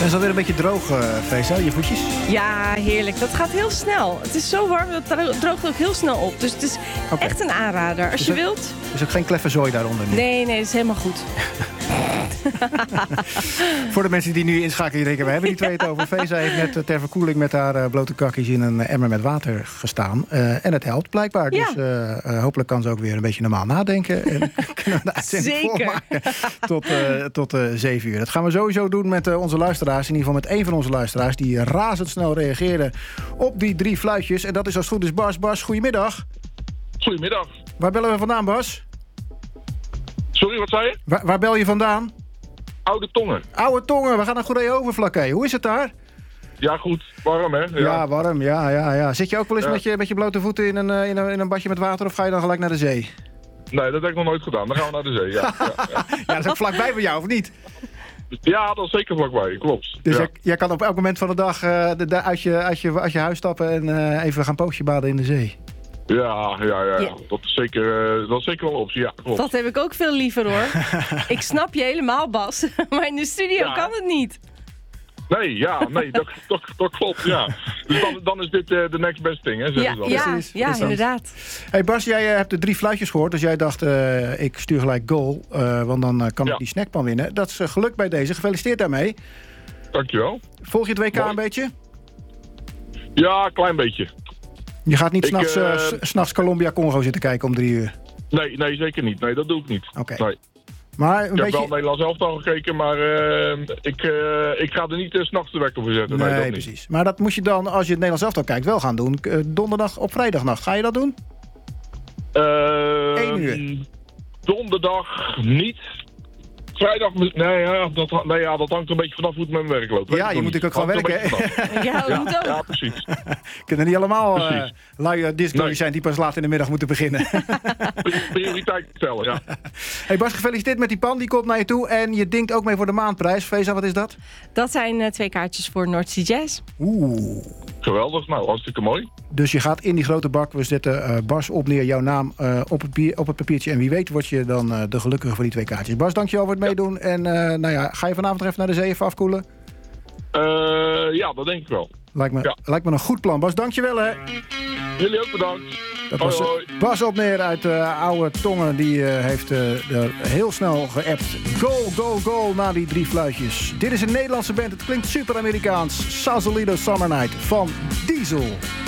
Zijn ze alweer een beetje droog, Feza, je voetjes? Ja, heerlijk. Dat gaat heel snel. Het is zo warm, dat droogt ook heel snel op. Dus het is echt een aanrader. Als je wilt... Er is ook geen kleffe zooi daaronder nu. Nee, dat is helemaal goed. Voor de mensen die nu inschakelen, die denken, we hebben die twee het over. Feza heeft net ter verkoeling met haar blote kakjes in een emmer met water gestaan. En het helpt blijkbaar. Ja. Dus hopelijk kan ze ook weer een beetje normaal nadenken. En kunnen we de uitzending volmaken tot 7 uur. Dat gaan we sowieso doen met onze luisteraars. In ieder geval met één van onze luisteraars die razendsnel reageerde op die 3 fluitjes. En dat is als het goed is Bas. Bas, goedemiddag. Goedemiddag. Waar bellen we vandaan, Bas? Sorry, wat zei je? Waar bel je vandaan? Oude Tongen. Oude Tongen, we gaan naar Goeree Overflakkee. Hoe is het daar? Ja, goed. Warm, hè? Ja, warm. Ja. Zit je ook wel eens met je blote voeten in een badje met water of ga je dan gelijk naar de zee? Nee, dat heb ik nog nooit gedaan. Dan gaan we naar de zee, ja. Ja, dat is ook vlakbij bij jou, of niet? Ja, dat is zeker vlakbij, klopt. Dus ja. jij kan op elk moment van de dag uit je huis stappen en even gaan pootje baden in de zee. Ja. Dat is zeker wel een optie, ja, klopt. Dat heb ik ook veel liever, hoor. Ik snap je helemaal, Bas. Maar in de studio kan het niet. Nee, dat klopt, ja. Dus dan is dit de next best thing, hè? Ja, inderdaad. Hey Bas, jij hebt de 3 fluitjes gehoord, dus jij dacht, ik stuur gelijk goal, want dan kan ik die snackpan winnen. Dat is gelukt bij deze, gefeliciteerd daarmee. Dankjewel. Volg je het WK een beetje? Ja, een klein beetje. Je gaat niet s'nachts Colombia-Congo zitten kijken om 3 uur? Nee, zeker niet. Nee, dat doe ik niet. Oké. Nee. Maar ik heb wel Nederlands elftal gekeken, maar ik ga er niet 's nachts de wekker voor zetten. Nee, dat precies. Niet. Maar dat moet je dan, als je het Nederlands elftal kijkt, wel gaan doen. Donderdag op vrijdagnacht. Ga je dat doen? 1 uur. Donderdag niet. Vrijdag, dat hangt een beetje vanaf hoe het met mijn werk loopt. Ja, je moet natuurlijk ook gewoon werken. Ja, precies. Kunnen niet allemaal lui disclosures zijn die pas laat in de middag moeten beginnen. Prioriteit stellen, ja. Hey Bas, gefeliciteerd met die pan. Die komt naar je toe. En je dinkt ook mee voor de maandprijs. Feza, wat is dat? Dat zijn 2 kaartjes voor North Sea Jazz. Oeh. Geweldig, nou, hartstikke mooi. Dus je gaat in die grote bak. We zetten Bas op neer, jouw naam op het papiertje. En wie weet word je dan de gelukkige voor die 2 kaartjes. Bas, dankjewel voor het meedoen. En ga je vanavond even naar de zee even afkoelen? Ja, dat denk ik wel. Lijkt me een goed plan. Bas, dankjewel hè. Jullie ook bedankt. Dat was Bas Opneer uit Oude Tongen. Die heeft er heel snel geappt. Goal na die 3 fluitjes. Dit is een Nederlandse band. Het klinkt super Amerikaans. Sausalito Summer Night van Diesel.